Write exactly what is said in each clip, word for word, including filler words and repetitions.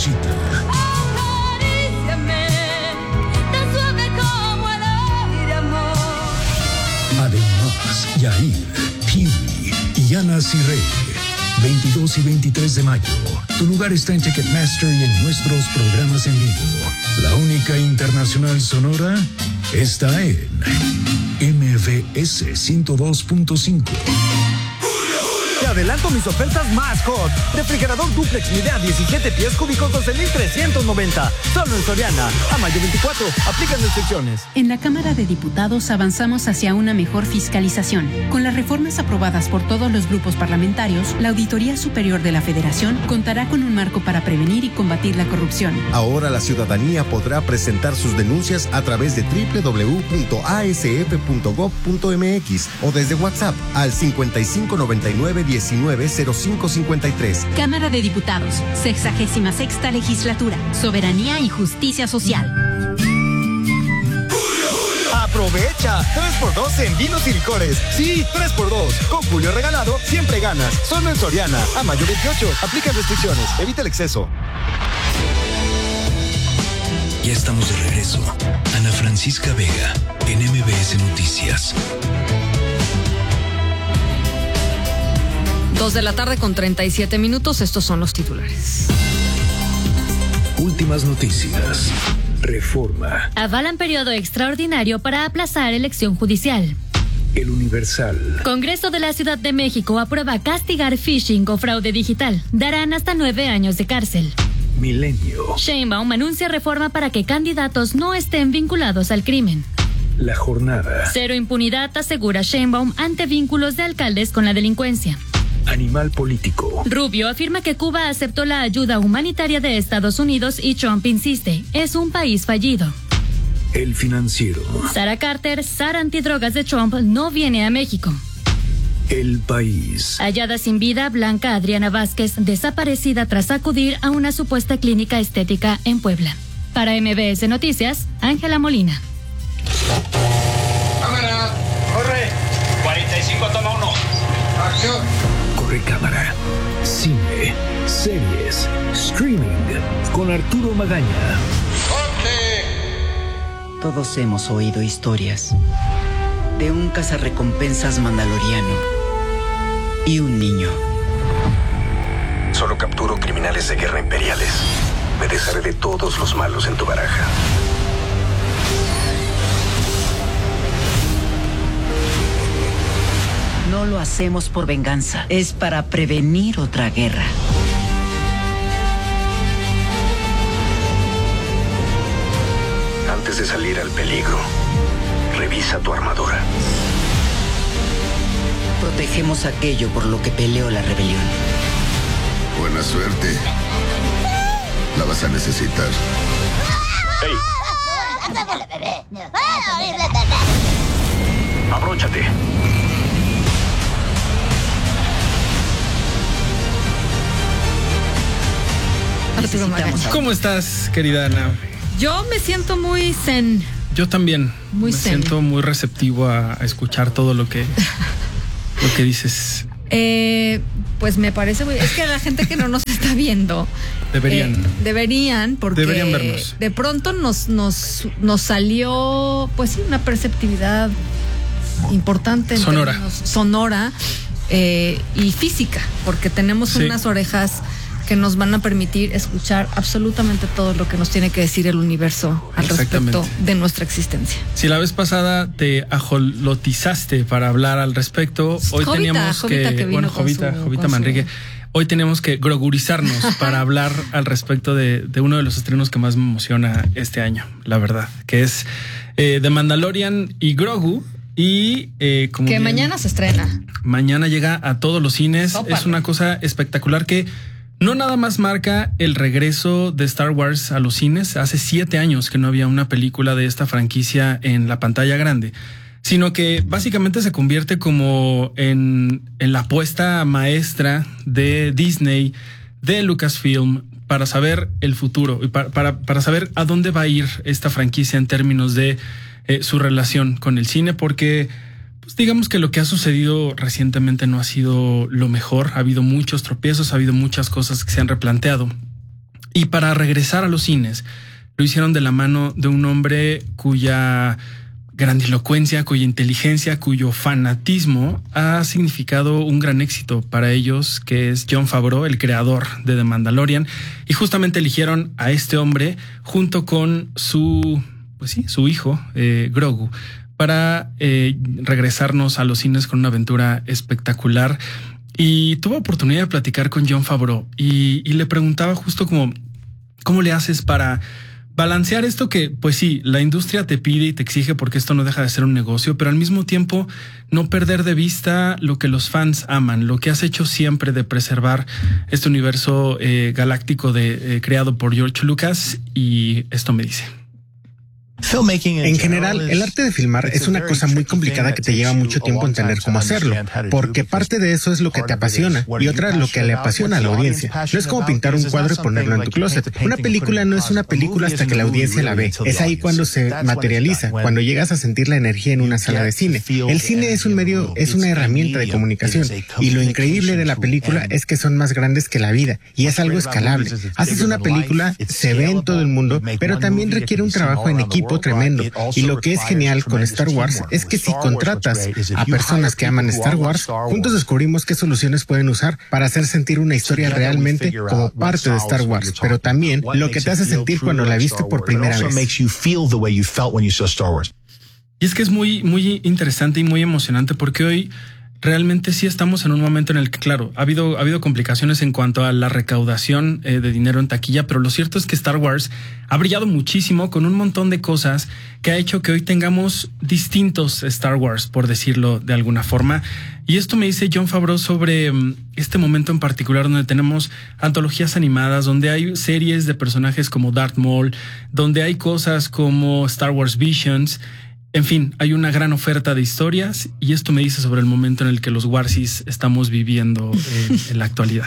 Conchita. Acaríciame, tan suave como el aire, amor. Además, Yair, Piwi y Ana Cirey. veintidós y veintitrés de mayo. Tu lugar está en Ticketmaster y en nuestros programas en vivo. La única internacional sonora está en M V S ciento dos punto cinco. Te adelanto mis ofertas más hot. Refrigerador duplex Midea diecisiete pies cúbicos doce mil trescientos noventa. Solo en Soriana. A mayo veinticuatro. Aplican restricciones. En la Cámara de Diputados avanzamos hacia una mejor fiscalización. Con las reformas aprobadas por todos los grupos parlamentarios, la Auditoría Superior de la Federación contará con un marco para prevenir y combatir la corrupción. Ahora la ciudadanía podrá presentar sus denuncias a través de doble u doble u doble u punto a s f punto gob punto m x o desde WhatsApp al cincuenta y cinco noventa y nueve diecinueve cero cinco cincuenta y tres. Cámara de Diputados, sexagésima sexta legislatura, soberanía y justicia social. ¡Aprovecha! tres por dos en vinos y licores. Sí, tres por dos. Con Julio regalado, siempre ganas. Solo en Soriana. A mayo veintiocho. Aplica restricciones. Evita el exceso. Ya estamos de regreso. Ana Francisca Vega, en M V S Noticias. Dos de la tarde con treinta y siete minutos. Estos son los titulares. Últimas noticias. Reforma. Avalan periodo extraordinario para aplazar elección judicial. El Universal. Congreso de la Ciudad de México aprueba castigar phishing o fraude digital. Darán hasta nueve años de cárcel. Milenio. Sheinbaum anuncia reforma para que candidatos no estén vinculados al crimen. La Jornada. Cero impunidad, asegura Sheinbaum ante vínculos de alcaldes con la delincuencia. Animal político. Rubio afirma que Cuba aceptó la ayuda humanitaria de Estados Unidos y Trump insiste, es un país fallido. El Financiero. Sara Carter, zar antidrogas de Trump, no viene a México. El País. Hallada sin vida, Blanca Adriana Vázquez, desaparecida tras acudir a una supuesta clínica estética en Puebla. Para M V S Noticias, Ángela Molina. Cámara, corre. cuarenta y cinco, toma uno. Acción. Corre cámara. Cine, series, streaming, con Arturo Magaña. ¡Corte! Todos hemos oído historias de un cazarrecompensas mandaloriano y un niño. Solo capturo criminales de guerra imperiales. Me desharé de todos los malos en tu baraja. No lo hacemos por venganza, es para prevenir otra guerra. Antes de salir al peligro, revisa tu armadura. Protegemos aquello por lo que peleó la rebelión. Buena suerte. La vas a necesitar. ¡Hey! Abróchate. ¿Cómo estás, querida Ana? Yo me siento muy zen. Yo también. Muy me zen. siento muy receptivo a, a escuchar todo lo que, lo que dices. Eh, pues me parece muy... Es que la gente que no nos está viendo... Deberían. Eh, deberían, porque... Deberían vernos. De pronto nos, nos, nos salió, pues sí, una perceptividad importante. En sonora. términos, sonora eh, y física, porque tenemos Sí. unas orejas que nos van a permitir escuchar absolutamente todo lo que nos tiene que decir el universo al respecto de nuestra existencia. Si la vez pasada te ajolotizaste para hablar al respecto, hoy Jovita, teníamos Jovita que, que vino bueno, con Jovita, su- Jovita con Manrique, su- hoy tenemos que grogurizarnos para hablar al respecto de, de uno de los estrenos que más me emociona este año, la verdad, que es eh, The Mandalorian y Grogu. Y eh, como Que bien, mañana se estrena. mañana llega a todos los cines. Tópalo. Es una cosa espectacular que no nada más marca el regreso de Star Wars a los cines. Hace siete años que no había una película de esta franquicia en la pantalla grande, sino que básicamente se convierte como en, en la apuesta maestra de Disney, de Lucasfilm, para saber el futuro y para, para, para saber a dónde va a ir esta franquicia en términos de eh, su relación con el cine, porque pues digamos que lo que ha sucedido recientemente no ha sido lo mejor. Ha habido muchos tropiezos, ha habido muchas cosas que se han replanteado. Y para regresar a los cines, lo hicieron de la mano de un hombre cuya grandilocuencia, cuya inteligencia, cuyo fanatismo ha significado un gran éxito para ellos, que es Jon Favreau, el creador de The Mandalorian. Y justamente eligieron a este hombre junto con su, pues sí, su hijo, eh, Grogu, para eh, regresarnos a los cines con una aventura espectacular. Y tuve oportunidad de platicar con Jon Favreau y, y le preguntaba justo como, ¿cómo le haces para balancear esto que, pues sí, la industria te pide y te exige porque esto no deja de ser un negocio, pero al mismo tiempo no perder de vista lo que los fans aman, lo que has hecho siempre de preservar este universo eh, galáctico de, eh, creado por George Lucas? Y esto me dice. En general, el arte de filmar es una cosa muy complicada que te lleva mucho tiempo entender cómo hacerlo, porque parte de eso es lo que te apasiona y otra lo que le apasiona a la audiencia. No es como pintar un cuadro y ponerlo en tu closet. Una película no es una película hasta que la audiencia la ve. Es ahí cuando se materializa, cuando llegas a sentir la energía en una sala de cine. El cine es un medio, es una herramienta de comunicación, y lo increíble de la película es que son más grandes que la vida y es algo escalable. Haces una película, se ve en todo el mundo, pero también requiere un trabajo en equipo tremendo. Y lo que es genial con Star Wars es que si contratas a personas que aman Star Wars, juntos descubrimos qué soluciones pueden usar para hacer sentir una historia realmente como parte de Star Wars, pero también lo que te hace sentir cuando la viste por primera vez. Y es que es muy, muy interesante y muy emocionante porque hoy realmente sí estamos en un momento en el que, claro, ha habido, ha habido complicaciones en cuanto a la recaudación eh, de dinero en taquilla, pero lo cierto es que Star Wars ha brillado muchísimo con un montón de cosas que ha hecho que hoy tengamos distintos Star Wars, por decirlo de alguna forma. Y esto me dice Jon Favreau sobre um, este momento en particular donde tenemos antologías animadas, donde hay series de personajes como Darth Maul, donde hay cosas como Star Wars Visions. En fin, hay una gran oferta de historias y esto me dice sobre el momento en el que los Warsis estamos viviendo eh, en la actualidad.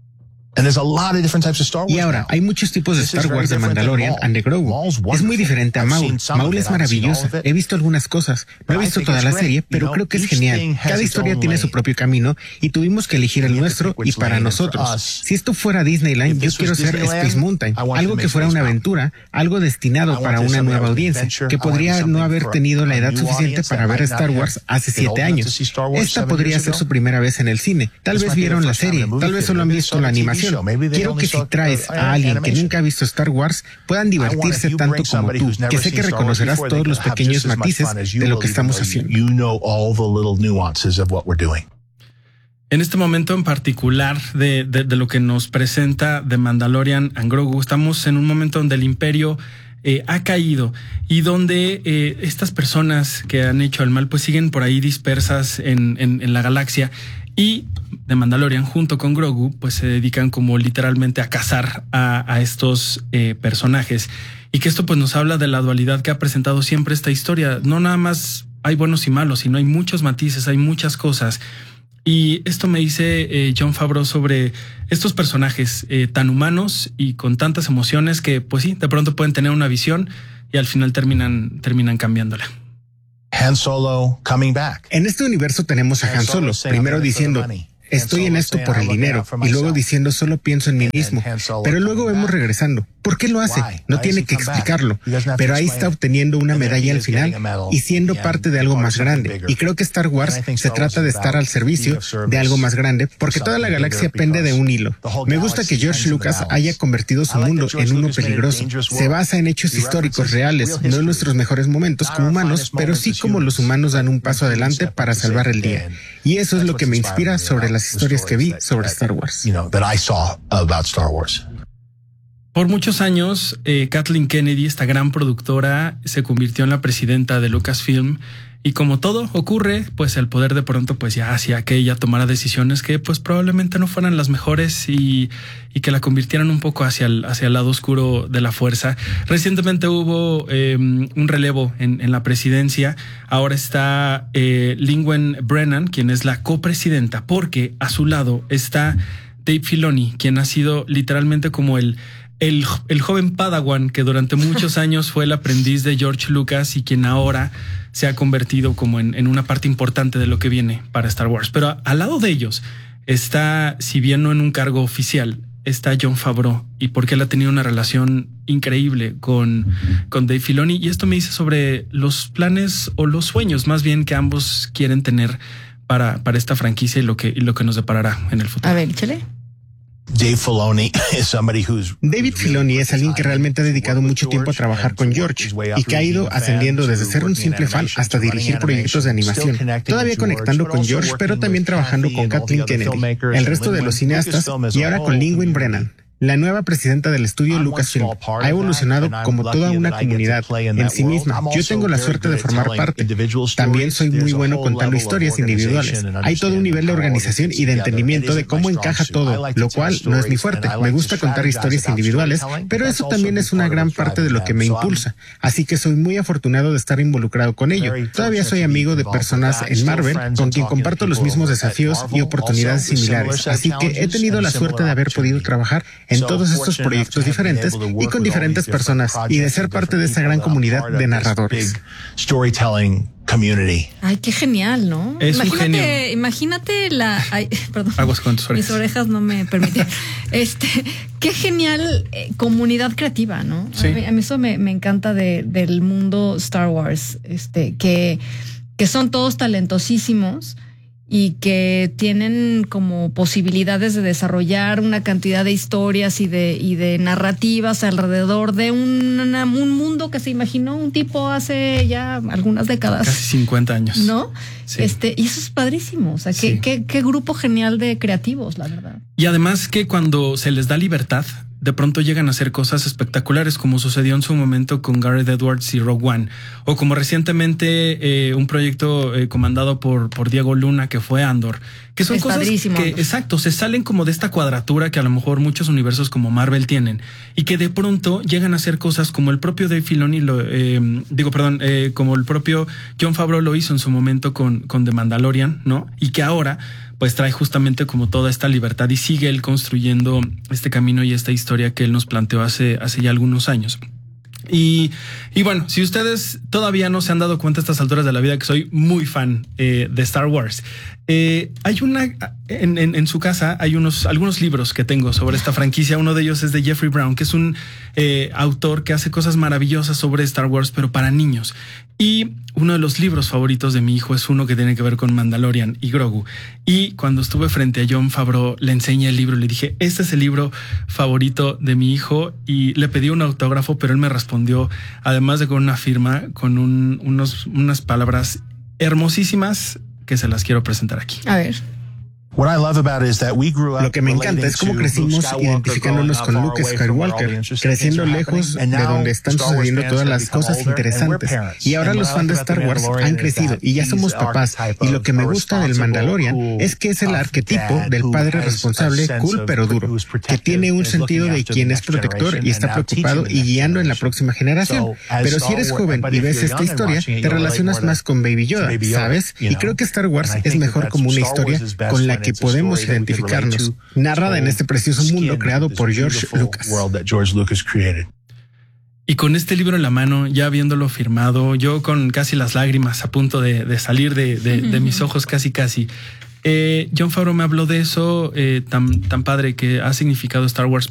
Y ahora, hay muchos tipos de Star Wars de Mandalorian and de Grogu. Es muy diferente a Maul. Maul es maravillosa. He visto algunas cosas. No he visto toda la serie, pero creo que es genial. Cada historia tiene su propio camino y tuvimimos que elegir el nuestro y para nosotros. Si esto fuera Disneyland, yo quiero ser Space Mountain. Algo que fuera una aventura, algo destinado para una nueva audiencia, que podría no haber tenido la edad suficiente para ver Star Wars hace siete años. Esta podría ser su primera vez en el cine. Tal vez vieron la serie, tal vez solo han visto la animación. Quiero que si traes a alguien que nunca ha visto Star Wars, puedan divertirse tanto como tú, que sé que reconocerás todos los pequeños matices de lo que estamos haciendo. En este momento en particular de, de, de lo que nos presenta The Mandalorian and Grogu, estamos en un momento donde el imperio Eh, ha caído y donde eh, estas personas que han hecho el mal pues siguen por ahí dispersas en, en, en la galaxia, y The Mandalorian junto con Grogu pues se dedican como literalmente a cazar a, a estos eh, personajes, y que esto pues nos habla de la dualidad que ha presentado siempre esta historia. No nada más hay buenos y malos, sino hay muchos matices, hay muchas cosas. Y esto me dice eh, Jon Favreau sobre estos personajes eh, tan humanos y con tantas emociones que, pues sí, de pronto pueden tener una visión y al final terminan, terminan cambiándola. Han Solo coming back. En este universo tenemos a Han Solo, primero diciendo: estoy en esto por el dinero, y luego diciendo solo pienso en mí mismo, pero luego vemos regresando. ¿Por qué lo hace? No tiene que explicarlo, pero ahí está obteniendo una medalla al final y siendo parte de algo más grande. Y creo que Star Wars se trata de estar al servicio de algo más grande, porque toda la galaxia pende de un hilo. Me gusta que George Lucas haya convertido su mundo en uno peligroso. Se basa en hechos históricos reales, no en nuestros mejores momentos como humanos, pero sí como los humanos dan un paso adelante para salvar el día. Y eso es lo que me inspira sobre las historias que vi sobre Star Wars. Por muchos años, eh, Kathleen Kennedy, esta gran productora, se convirtió en la presidenta de Lucasfilm, y como todo ocurre, pues el poder de pronto pues ya hacía que ella tomara decisiones que pues probablemente no fueran las mejores y, y que la convirtieran un poco hacia el, hacia el lado oscuro de la fuerza. Recientemente hubo eh, un relevo en, en la presidencia. Ahora está eh, Lin-Wen Brennan, quien es la copresidenta, porque a su lado está Dave Filoni, quien ha sido literalmente como el El, el joven Padawan que durante muchos años fue el aprendiz de George Lucas y quien ahora se ha convertido como en, en una parte importante de lo que viene para Star Wars. Pero a, al lado de ellos está, si bien no en un cargo oficial, está Jon Favreau y por qué él ha tenido una relación increíble con, con Dave Filoni. Y esto me dice sobre los planes o los sueños más bien que ambos quieren tener para, para esta franquicia y lo que, y lo que nos deparará en el futuro. A ver, échale. Dave Filoni is somebody who's David Filoni es alguien que realmente ha dedicado mucho tiempo a trabajar con George y que ha ido ascendiendo desde ser un simple fan hasta dirigir proyectos de animación, todavía conectando con George, pero también trabajando con Kathleen Kennedy, el resto de los cineastas y ahora con Lin-Wain Brennan. La nueva presidenta del estudio Lucasfilm ha evolucionado como toda una comunidad en sí misma. Yo tengo la suerte de formar parte. También soy muy bueno contando historias individuales. Hay todo un nivel de organización y de entendimiento de cómo encaja todo, lo cual no es mi fuerte. Me gusta contar historias individuales, pero eso también es una gran parte de lo que me impulsa. Así que soy muy afortunado de estar involucrado con ello. Todavía soy amigo de personas en Marvel con quien comparto los mismos desafíos y oportunidades similares. Así que he tenido la suerte de haber podido trabajar en todos estos proyectos diferentes y con diferentes personas y de ser parte de esa gran comunidad de narradores. Storytelling community. Ay, qué genial, ¿no? Es imagínate, un genio. Imagínate la... Ay, perdón. Aguas con tus orejas. Mis orejas no me permiten. Este, qué genial eh, comunidad creativa, ¿no? Sí. A mí, a mí eso me, me encanta de, del mundo Star Wars, este, que, que son todos talentosísimos y que tienen como posibilidades de desarrollar una cantidad de historias y de, y de narrativas alrededor de un, una, un mundo que se imaginó un tipo hace ya algunas décadas. Casi cincuenta años. ¿No? Sí. Este, y eso es padrísimo. O sea, Sí. qué, qué, qué grupo genial de creativos, la verdad. Y además que cuando se les da libertad, de pronto llegan a hacer cosas espectaculares, como sucedió en su momento con Gareth Edwards y Rogue One, o como recientemente eh, un proyecto eh, comandado por, por Diego Luna, que fue Andor, que son Es cosas padrísimo. que, exacto, se salen como de esta cuadratura que a lo mejor muchos universos como Marvel tienen, y que de pronto llegan a hacer cosas como el propio Dave Filoni, lo, eh, digo, perdón, eh, como el propio Jon Favreau lo hizo en su momento con, con The Mandalorian, ¿no? Y que ahora pues trae justamente como toda esta libertad y sigue él construyendo este camino y esta historia que él nos planteó hace, hace ya algunos años. Y, y bueno, si ustedes todavía no se han dado cuenta a estas alturas de la vida que soy muy fan eh, de Star Wars, eh, hay una en, en, en su casa hay unos algunos libros que tengo sobre esta franquicia. Uno de ellos es de Jeffrey Brown, que es un eh, autor que hace cosas maravillosas sobre Star Wars, pero para niños. Y uno de los libros favoritos de mi hijo es uno que tiene que ver con Mandalorian y Grogu. Y cuando estuve frente a Jon Favreau, le enseñé el libro y le dije, este es el libro favorito de mi hijo, y le pedí un autógrafo, pero él me respondió, además de con una firma, con un, unos, unas palabras hermosísimas que se las quiero presentar aquí. A ver. Lo que me encanta es cómo crecimos identificándonos con Luke Skywalker, creciendo lejos de donde están sucediendo todas las cosas interesantes. Y ahora los fans de Star Wars han crecido y ya somos papás. Y lo que me gusta del Mandalorian es que es el arquetipo del padre responsable, cool pero duro, que tiene un sentido de quien es protector y está preocupado y guiando en la próxima generación. Pero si eres joven y ves esta historia, te relacionas más con Baby Yoda, ¿sabes? Y creo que Star Wars es mejor como una historia con la que podemos identificarnos, narrada en este precioso mundo creado por George Lucas. Y con este libro en la mano, ya habiéndolo firmado, yo con casi las lágrimas a punto de, de salir de, de, de mis ojos casi casi, eh, Jon Favreau me habló de eso eh, tan, tan padre que ha significado Star Wars